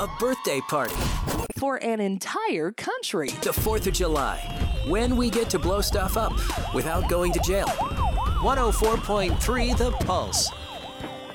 A birthday party. For an entire country. The 4th of July. When we get to blow stuff up without going to jail. 104.3 The Pulse.